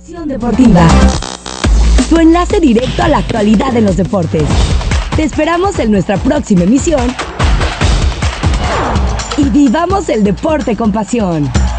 Acción Deportiva. Tu enlace directo a la actualidad de los deportes. Te esperamos en nuestra próxima emisión y vivamos el deporte con pasión.